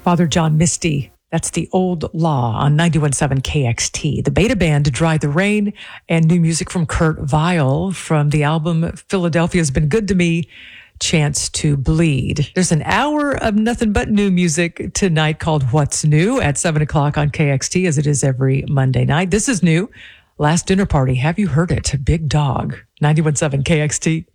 Father John Misty. That's The Old Law on 91.7 KXT. The Beta Band, Dry the Rain, and new music from Kurt Vile from the album Philadelphia's Been Good to Me, Chance to Bleed. There's an hour of nothing but new music tonight called What's New at 7 o'clock on KXT, as it is every Monday night. This is new. Last Dinner Party. Have you heard it? Big Dog. 91.7 KXT.